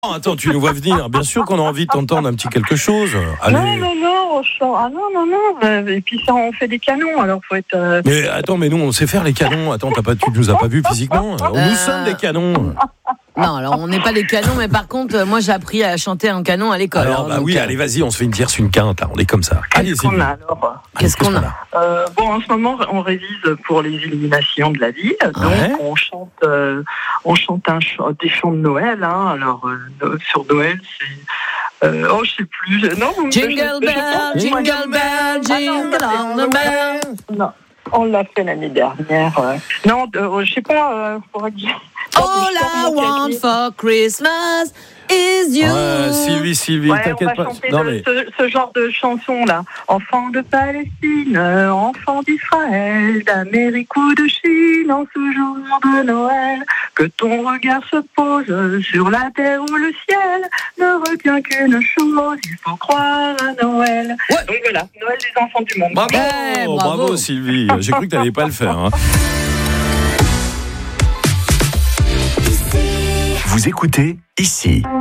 Oh, attends, tu nous vois venir. Bien sûr qu'on a envie de t'entendre un petit quelque chose. Allez. Non. Et puis ça, on fait des canons, alors faut être... Mais attends, mais nous, on sait faire les canons. Attends, tu nous as pas vus physiquement. Nous sommes des canons. Non, alors on n'est pas des canons, mais par contre, moi j'ai appris à chanter un canon à l'école. Alors, allez, vas-y, on se fait une tierce, une quinte, là. On est comme ça. Allez, Qu'est-ce qu'on a alors ? Qu'est-ce qu'on a ? En ce moment, on révise pour les illuminations de la ville. Donc, Ouais. on chante des chants de Noël. Hein. Alors, sur Noël, c'est... je sais plus. Non, Jingle bell, jingle bell, jingle all the bell. Non, on l'a fait l'année dernière. Non, je sais pas. Faudrait que All I want for Christmas is you. Sylvie, t'inquiète on va pas. chanter Non, mais... ce genre de chanson là. Enfant de Palestine, enfant d'Israël, d'Amérique ou de Chine, en ce jour de Noël, que ton regard se pose sur la terre ou le ciel, ne retient qu'une chose, il faut croire à Noël. Ouais. Donc voilà, Noël des enfants du monde. Bravo Sylvie. J'ai cru que t'allais pas le faire. Hein. Vous écoutez ici.